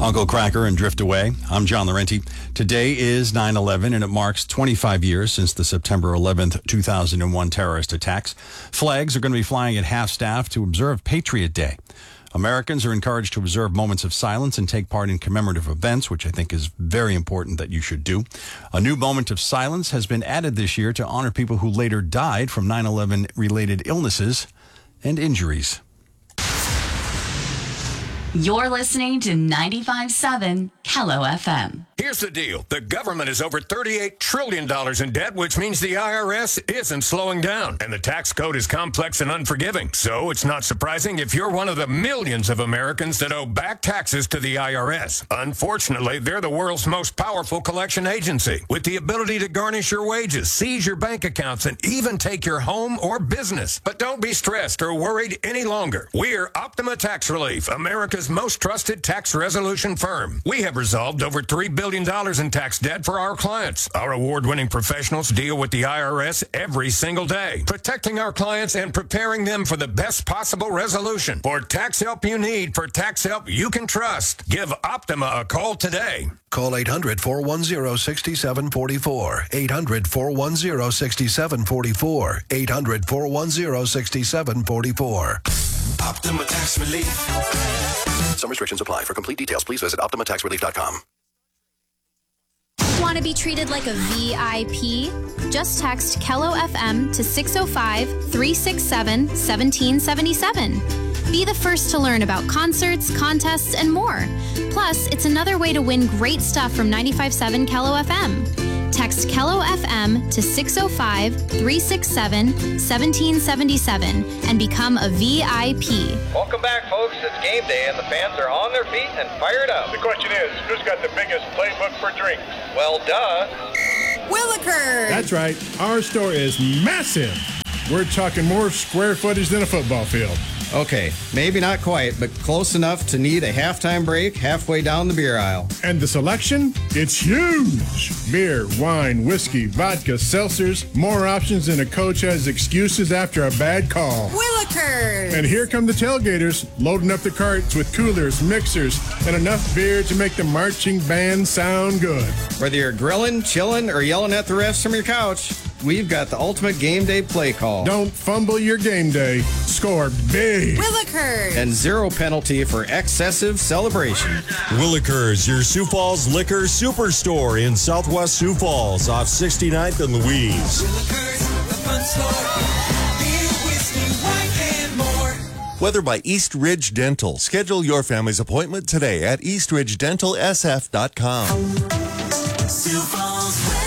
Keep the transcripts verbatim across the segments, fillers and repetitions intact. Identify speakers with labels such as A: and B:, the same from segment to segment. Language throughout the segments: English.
A: Uncle Cracker and Drift Away. I'm John Laurenti. Today is nine eleven, and it marks twenty-five years since the September eleventh, two thousand one terrorist attacks. Flags are going to be flying at half-staff to observe Patriot Day. Americans are encouraged to observe moments of silence and take part in commemorative events, which I think is very important that you should do. A new moment of silence has been added this year to honor people who later died from nine eleven related illnesses and injuries.
B: You're listening to ninety-five point seven Kello F M.
C: Here's the deal. The government is over thirty-eight trillion dollars in debt, which means the I R S isn't slowing down. And the tax code is complex and unforgiving. So it's not surprising if you're one of the millions of Americans that owe back taxes to the I R S. Unfortunately, they're the world's most powerful collection agency, with the ability to garnish your wages, seize your bank accounts, and even take your home or business. But don't be stressed or worried any longer. We're Optima Tax Relief, America's most trusted tax resolution firm. We have resolved over three billion dollars in tax debt for our clients. Our award-winning professionals deal with the I R S every single day, protecting our clients and preparing them for the best possible resolution. For tax help you need, for tax help you can trust, give Optima a call today.
D: Call eight hundred, four one zero, six seven four four. eight hundred, four one zero, six seven four four. eight hundred, four one zero, six seven four four.
E: Optima Tax Relief.
D: Some restrictions apply. For complete details, please visit optima tax relief dot com.
F: Want to be treated like a V I P? Just text Kello F M to six oh five, three six seven, one seven seven seven. Be the first to learn about concerts, contests, and more. Plus, it's another way to win great stuff from ninety-five point seven Kello F M. Text Kello F M to six oh five, three six seven, one seven seven seven and become a V I P.
G: Welcome back, folks. It's game day, and the fans are on their feet and fired up.
H: The question is, who's got the biggest playbook for drinks?
G: Well, duh.
I: Willikers!
J: That's right. Our store is massive. We're talking more square footage than a football field.
K: Okay, maybe not quite, but close enough to need a halftime break halfway down the beer aisle.
J: And the selection? It's huge! Beer, wine, whiskey, vodka, seltzers, more options than a coach has excuses after a bad call.
I: Willikers!
J: And here come the tailgaters, loading up the carts with coolers, mixers, and enough beer to make the marching band sound good.
K: Whether you're grilling, chilling, or yelling at the refs from your couch, we've got the ultimate game day play call.
J: Don't fumble your game day. Score big.
I: Willikers!
K: And zero penalty for excessive celebration.
L: Willikers, your Sioux Falls Liquor Superstore in Southwest Sioux Falls off sixty-ninth and Louise.
E: Willikers, the fun store. Beer, whiskey, wine, and more.
L: Weather by East Ridge Dental. Schedule your family's appointment today at east ridge dental s f dot com.
E: Sioux Falls weather.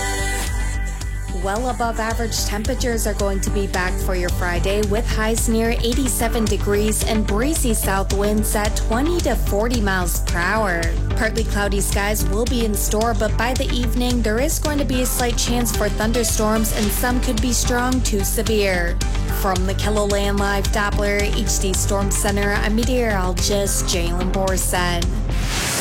M: Well above average temperatures are going to be back for your Friday, with highs near eighty-seven degrees and breezy south winds at twenty to forty miles per hour. Partly cloudy skies will be in store, but by the evening there is going to be a slight chance for thunderstorms, and some could be strong to severe. From the KELOLAND Live Doppler H D Storm Center, I'm meteorologist Jalen Borson.